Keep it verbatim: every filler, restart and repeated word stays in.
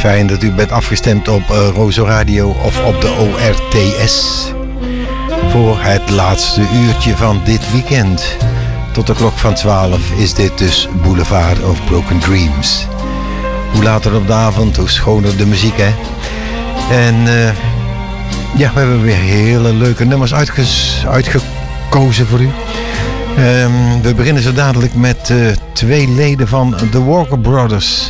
Fijn dat u bent afgestemd op uh, Rozo Radio of op de O R T S. Voor het laatste uurtje van dit weekend. Tot de klok van twaalf is dit dus Boulevard of Broken Dreams. Hoe later op de avond, hoe schoner de muziek, hè. En uh, ja, we hebben weer hele leuke nummers uitges- uitgekozen voor u. Um, we beginnen zo dadelijk met uh, twee leden van The Walker Brothers.